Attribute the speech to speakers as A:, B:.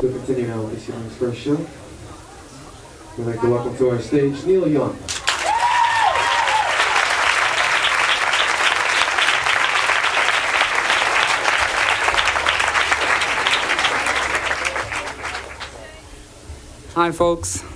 A: To continue now with this evening's first show, we'd like to welcome to our stage Neil Young.
B: Hi folks,